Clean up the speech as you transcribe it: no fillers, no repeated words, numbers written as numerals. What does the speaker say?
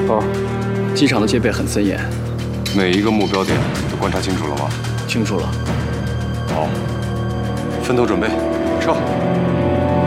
哦， 机场的戒备很森严。 每一个目标点都观察清楚了吗？ 清楚了。 好，分头准备，撤。